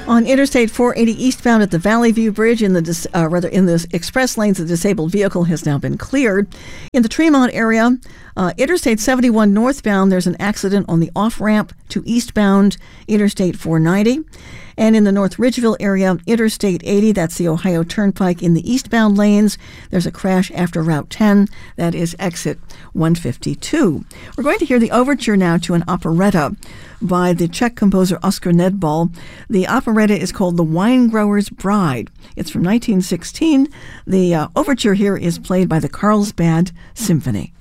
On Interstate 480 eastbound at the Valley View Bridge, in the express lanes, the disabled vehicle has now been cleared. In the Tremont area, Interstate 71 northbound, there's an accident on the off-ramp to eastbound Interstate 490. And in the North Ridgeville area, Interstate 80, that's the Ohio Turnpike, in the eastbound lanes, there's a crash after Route 10. That is exit 152. We're going to hear the overture now to an operetta by the Czech composer Oskar Nedbal. The operetta is called The Winegrower's Bride. It's from 1916. The overture here is played by the Carlsbad Symphony.